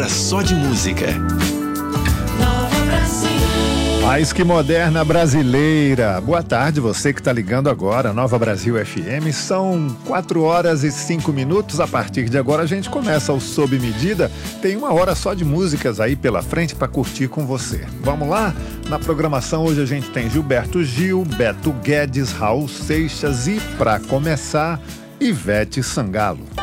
hora só de música. Mais que moderna brasileira. Boa tarde, você que está ligando agora, Nova Brasil FM. São 4 horas e 5 minutos. A partir de agora a gente começa o Sob Medida. Tem 1 hora só de músicas aí pela frente para curtir com você. Vamos lá? Na programação hoje a gente tem Gilberto Gil, Beto Guedes, Raul Seixas e, para começar, Ivete Sangalo.